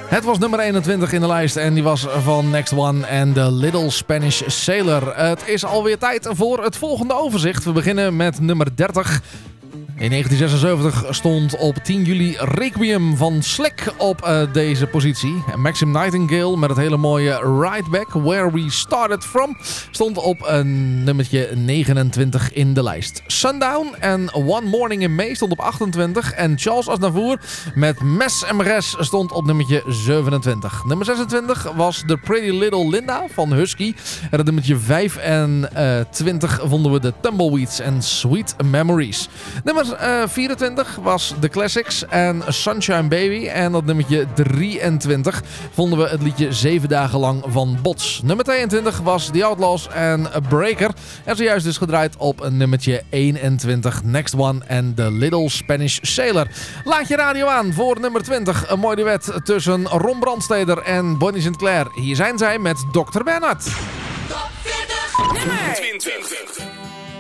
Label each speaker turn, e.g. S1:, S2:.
S1: Het was nummer 21 in de lijst en die was van Next One en The Little Spanish Sailor. Het is alweer tijd voor het volgende overzicht. We beginnen met nummer 30. In 1976 stond op 10 juli Requiem van Slick op deze positie. En Maxim Nightingale met het hele mooie Right Back, Where We Started From, stond op nummertje 29 in de lijst. Sundown en One Morning in May stond op 28. En Charles Aznavour met Mes en Meres stond op nummertje 27. Nummer 26 was The Pretty Little Linda van Husky. En op nummertje 25 vonden we de Tumbleweeds en Sweet Memories. Nummer 24 was The Classics en Sunshine Baby. En op nummertje 23 vonden we het liedje 7 dagen lang van Bots. Nummer 22 was The Outlaws en Breaker. En zojuist dus gedraaid op nummertje 21 Next One en The Little Spanish Sailor. Laat je radio aan voor nummer 20. Een mooi duet tussen Ron Brandsteder en Bonnie Sinclair. Hier zijn zij met Dr. Bernhard.
S2: Top 40 nummer 20.